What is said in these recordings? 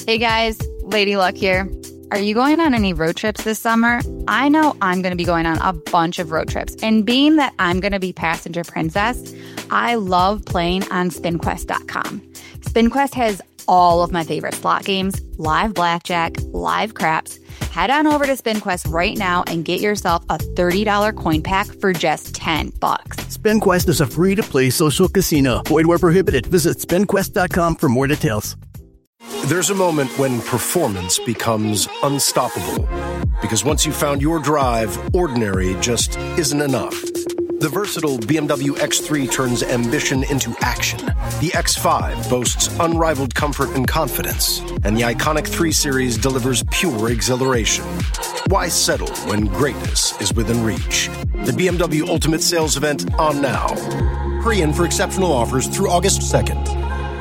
Hey guys, Lady Luck here. Are you going on any road trips this summer? I know I'm going to be going on a bunch of road trips. And being that I'm going to be passenger princess, I love playing on SpinQuest.com. SpinQuest has all of my favorite slot games, live blackjack, live craps. Head on over to SpinQuest right now and get yourself a $30 coin pack for just $10. SpinQuest is a free-to-play social casino. Void where prohibited. Visit SpinQuest.com for more details. There's a moment when performance becomes unstoppable. Because once you've found your drive, ordinary just isn't enough. The versatile BMW X3 turns ambition into action. The X5 boasts unrivaled comfort and confidence. And the iconic 3 Series delivers pure exhilaration. Why settle when greatness is within reach? The BMW Ultimate Sales Event on now. Hurry in for exceptional offers through August 2nd.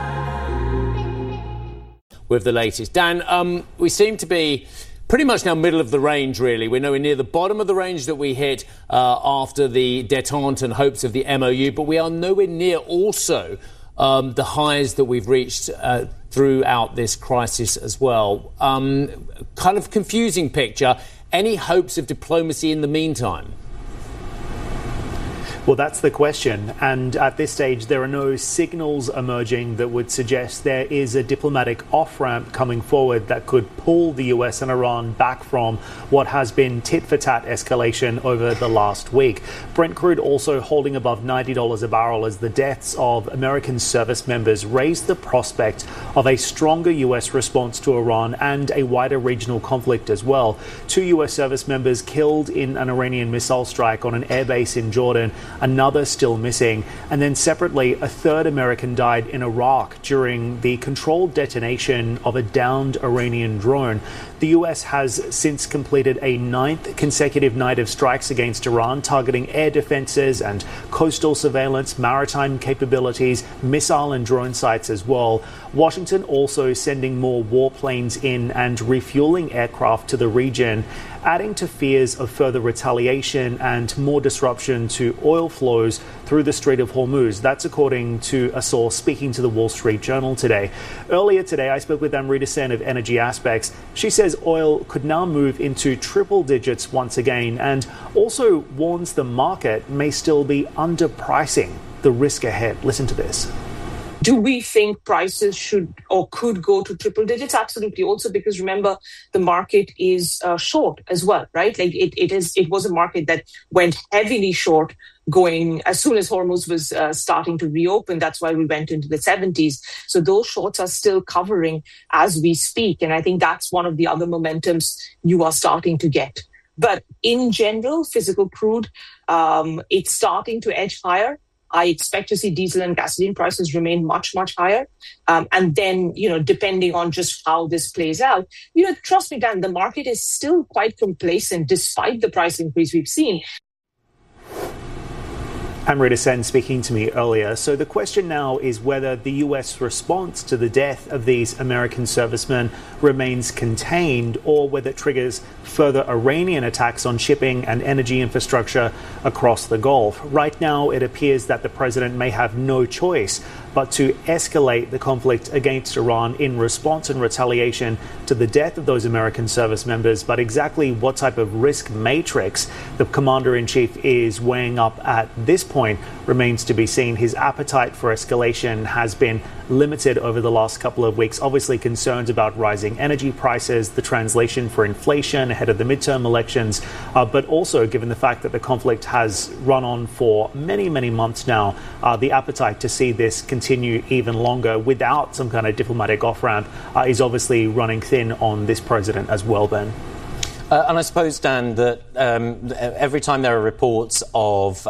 With the latest. Dan, we seem to be pretty much now middle of the range, really. We're nowhere near the bottom of the range that we hit after the détente and hopes of the MOU, but we are nowhere near also the highs that we've reached throughout this crisis as well. Kind of confusing picture. Any hopes of diplomacy in the meantime? Well, that's the question. And at this stage, there are no signals emerging that would suggest there is a diplomatic off-ramp coming forward that could pull the US and Iran back from what has been tit-for-tat escalation over the last week. Brent crude also holding above $90 a barrel as the deaths of American service members raised the prospect of a stronger US response to Iran and a wider regional conflict as well. 2 US service members killed in an Iranian missile strike on an airbase in Jordan. Another still missing. And then separately, a 3rd American died in Iraq during the controlled detonation of a downed Iranian drone. The US has since completed a 9th consecutive night of strikes against Iran, targeting air defenses and coastal surveillance, maritime capabilities, missile and drone sites as well. Washington also sending more warplanes in and refueling aircraft to the region, adding to fears of further retaliation and more disruption to oil flows through the Strait of Hormuz. That's according to a source speaking to the Wall Street Journal today. Earlier today, I spoke with Amrita Sen of Energy Aspects. She says oil could now move into triple digits once again, and also warns the market may still be underpricing the risk ahead. Listen to this. Do we think prices should or could go to triple digits? Absolutely. Also, because remember, the market is short as well, right? Like it was a market that went heavily short going as soon as Hormuz was starting to reopen. That's why we went into the 70s. So those shorts are still covering as we speak. And I think that's one of the other momentums you are starting to get. But in general, physical crude, it's starting to edge higher. I expect to see diesel and gasoline prices remain much, much higher. And then, depending on just how this plays out, trust me, Dan, the market is still quite complacent despite the price increase we've seen. Amrita Sen speaking to me earlier. So the question now is whether the US response to the death of these American servicemen remains contained or whether it triggers further Iranian attacks on shipping and energy infrastructure across the Gulf. Right now, it appears that the president may have no choice but to escalate the conflict against Iran in response and retaliation to the death of those American service members. But exactly what type of risk matrix the commander-in-chief is weighing up at this point remains to be seen. His appetite for escalation has been limited over the last couple of weeks. Obviously, concerns about rising energy prices, the translation for inflation ahead of the midterm elections, but also given the fact that the conflict has run on for many, many months now, the appetite to see this continue even longer without some kind of diplomatic off-ramp is obviously running thin on this president as well, Ben. And I suppose, Dan, that every time there are reports of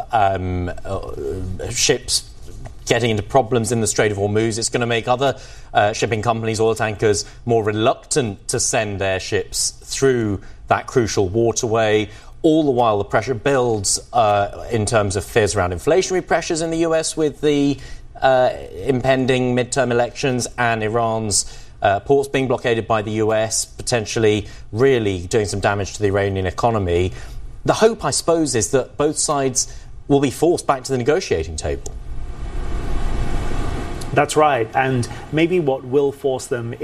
ships getting into problems in the Strait of Hormuz, it's going to make other shipping companies, oil tankers, more reluctant to send their ships through that crucial waterway. All the while, the pressure builds in terms of fears around inflationary pressures in the US with the impending midterm elections and Iran's ports being blockaded by the US, potentially really doing some damage to the Iranian economy. The hope, I suppose, is that both sides will be forced back to the negotiating table. That's right. And maybe what will force them